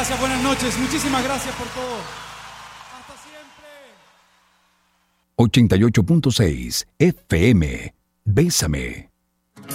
Gracias, buenas noches. Muchísimas gracias por todo. Hasta siempre. 88.6 FM. Bésame.